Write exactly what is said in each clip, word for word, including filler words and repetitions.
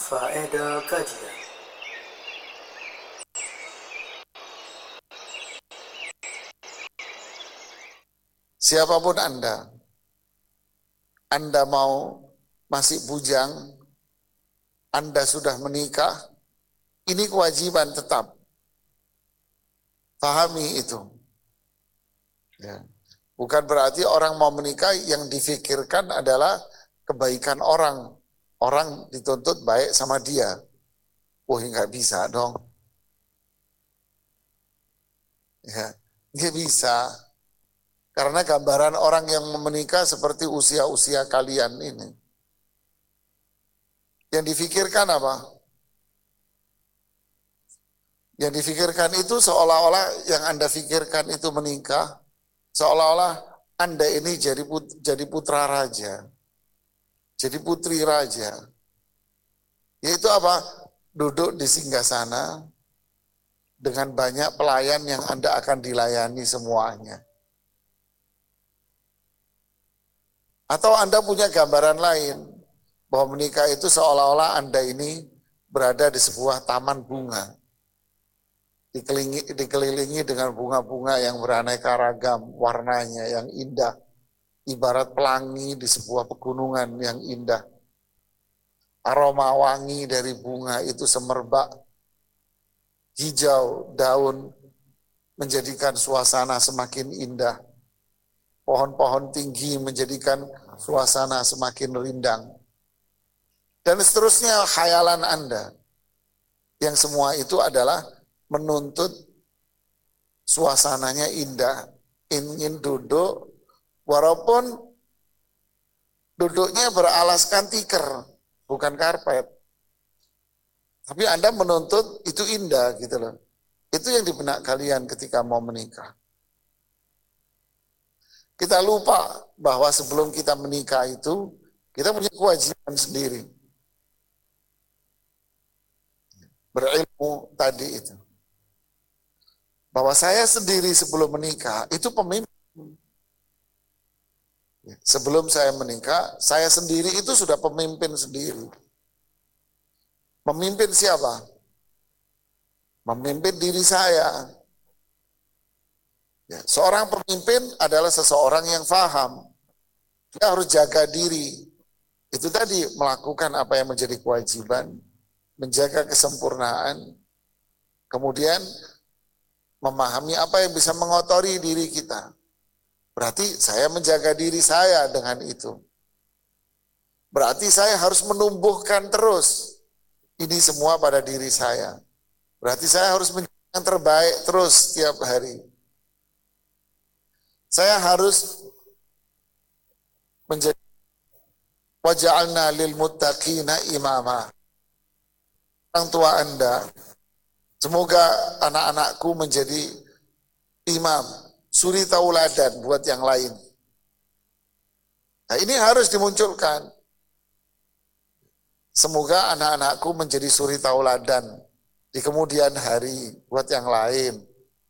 Faedah kajian. Siapapun Anda, Anda mau masih bujang, Anda sudah menikah, ini kewajiban tetap. Pahami itu. Ya. Bukan berarti orang mau menikah yang difikirkan adalah kebaikan orang. Orang dituntut baik sama dia. Wah, nggak bisa dong. Ya, nggak bisa. Karena gambaran orang yang menikah seperti usia-usia kalian ini. Yang difikirkan apa? Yang difikirkan itu seolah-olah yang Anda pikirkan itu menikah, seolah-olah Anda ini jadi put, jadi putra raja, jadi putri raja. Yaitu apa? Duduk di singgasana dengan banyak pelayan yang Anda akan dilayani semuanya. Atau Anda punya gambaran lain, bahwa menikah itu seolah-olah Anda ini berada di sebuah taman bunga. Dikelilingi, dikelilingi dengan bunga-bunga yang beraneka ragam, warnanya yang indah. Ibarat pelangi di sebuah pegunungan yang indah. Aroma wangi dari bunga itu semerbak, hijau daun menjadikan suasana semakin indah. Pohon-pohon tinggi menjadikan suasana semakin rindang. Dan seterusnya khayalan Anda. Yang semua itu adalah menuntut suasananya indah. Ingin duduk, walaupun duduknya beralaskan tikar, bukan karpet. Tapi Anda menuntut itu indah gitu loh. Itu yang di benak kalian ketika mau menikah. Kita lupa bahwa sebelum kita menikah itu, kita punya kewajiban sendiri. Berilmu tadi itu. Bahwa saya sendiri sebelum menikah, itu pemimpin. Sebelum saya menikah, saya sendiri itu sudah pemimpin sendiri. Memimpin siapa? Memimpin diri saya. Ya, seorang pemimpin adalah seseorang yang paham. Dia harus jaga diri. Itu tadi melakukan apa yang menjadi kewajiban, menjaga kesempurnaan, kemudian memahami apa yang bisa mengotori diri kita. Berarti saya menjaga diri saya dengan itu. Berarti saya harus menumbuhkan terus ini semua pada diri saya. Berarti saya harus menjadi yang terbaik terus setiap hari. Saya harus menjadi waja'alna lil muttaqina imama. Orang tua Anda, semoga anak-anakku menjadi imam, suri tauladan buat yang lain. Nah, ini harus dimunculkan. Semoga anak-anakku menjadi suri tauladan di kemudian hari buat yang lain.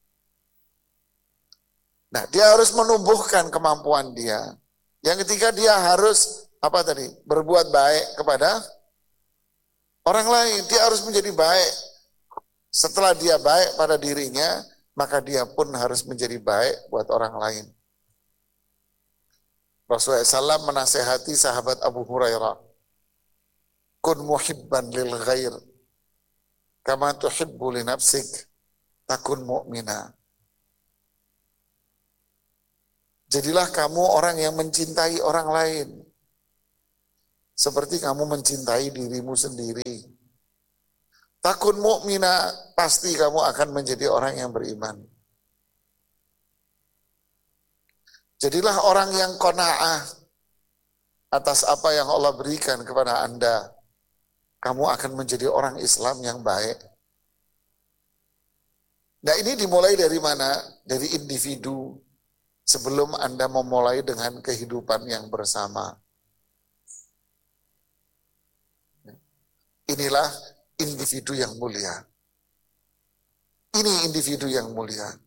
Nah, dia harus menumbuhkan kemampuan dia. Yang ketiga, dia harus apa tadi? Berbuat baik kepada orang lain. Dia harus menjadi baik. Setelah dia baik pada dirinya, maka dia pun harus menjadi baik buat orang lain. Rasulullah shallallahu alaihi wasallam menasehati sahabat Abu Hurairah, kun muhibban lil ghair, kama tuhibbu li nafsik, takun mu'mina. Jadilah kamu orang yang mencintai orang lain, seperti kamu mencintai dirimu sendiri. Takun mu'mina, pasti kamu akan menjadi orang yang beriman. Jadilah orang yang qanaah atas apa yang Allah berikan kepada Anda. Kamu akan menjadi orang Islam yang baik. Nah, ini dimulai dari mana? Dari individu sebelum Anda memulai dengan kehidupan yang bersama. Inilah individu yang mulia. Ini individu yang mulia.